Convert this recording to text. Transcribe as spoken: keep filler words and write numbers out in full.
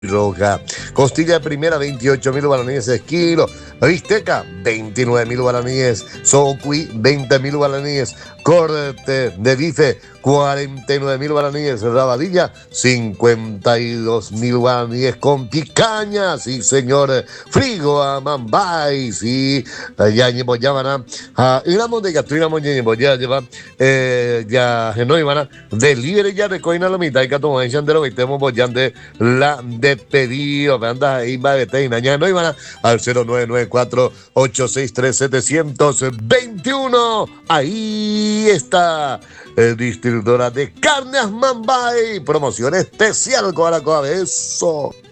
roja. Costilla de primera, veintiocho mil guaraníes kilo. Bisteca, veintinueve mil guaraníes. Socuí, veinte mil guaraníes. Corte de bife, cuarenta y nueve mil guaraníes. Rabadilla, cincuenta y dos mil guaraníes con picaña. Sí, señor. Frigo a Mambay. Sí, ya ni boyabana. Iramos de gastrina moñe boya lleva. Ya no iban de libre ya de coina la mitad. Y que tomar en chandero y temo boyande la de pedido. Me anda ahí va de teina. Ya no iban al cero nueve nueve cuatro ocho seis tres siete dos uno. Ahí está, eh, distribuidora de carnes Mambay, promoción especial con la cabeza.